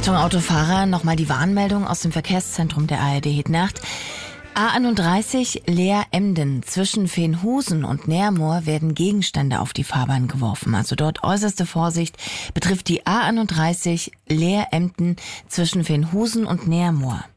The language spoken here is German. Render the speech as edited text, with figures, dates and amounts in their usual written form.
Achtung Autofahrer, nochmal die Warnmeldung aus dem Verkehrszentrum der ARD Hitnacht. A31 Leer-Emden zwischen Veenhusen und Neermoor werden Gegenstände auf die Fahrbahn geworfen. Also dort äußerste Vorsicht betrifft die A31 Leer-Emden zwischen Veenhusen und Neermoor.